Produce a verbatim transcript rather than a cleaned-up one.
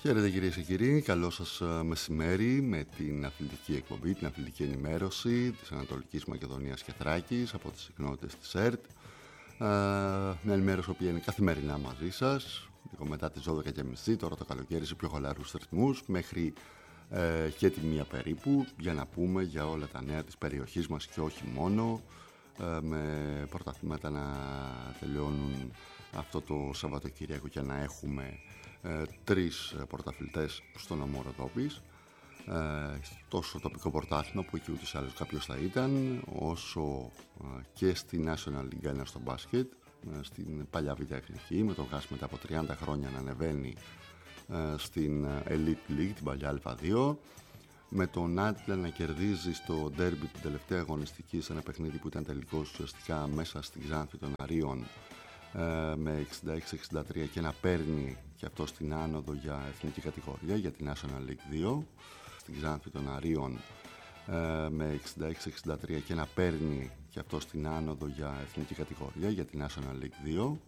Χαίρετε κυρίες και κύριοι, καλό σας μεσημέρι με την αθλητική εκπομπή, την αθλητική ενημέρωση της Ανατολικής Μακεδονίας και Θράκης από τις συχνότητες της ΕΡΤ. Μια ενημέρωση που είναι καθημερινά μαζί σας, λίγο μετά τις δώδεκα και μισή, τώρα το καλοκαίρι σε πιο χαλαρούς ρυθμούς, μέχρι ε, και τη μία περίπου, για να πούμε για όλα τα νέα της περιοχής μας και όχι μόνο, ε, με πρωταθλήματα να τελειώνουν αυτό το Σαββατοκύριακο και να έχουμε ε, τρεις πρωταθλητές στον νομό Ροδόπης, ε, τόσο τοπικό πρωτάθλημα που εκεί ούτως ή άλλως κάποιος θα ήταν, όσο ε, και στη National League ένα στο μπάσκετ, ε, στην παλιά Β' Εθνική, με τον Γάς μετά από τριάντα χρόνια να ανεβαίνει ε, στην Elite League, την παλιά Α2, με τον Άτλα να κερδίζει στο ντέρμπι την τελευταία αγωνιστική σε ένα παιχνίδι που ήταν τελικός ουσιαστικά μέσα στη Ξάνθη των Αρίων, με εξήντα έξι εξήντα τρία και να παίρνει και αυτό στην άνοδο για εθνική κατηγορία για την National League δύο στην Ξάνθη των Αρίων, με εξήντα έξι εξήντα τρία και να παίρνει και αυτό στην άνοδο για εθνική κατηγορία για την National League δύο.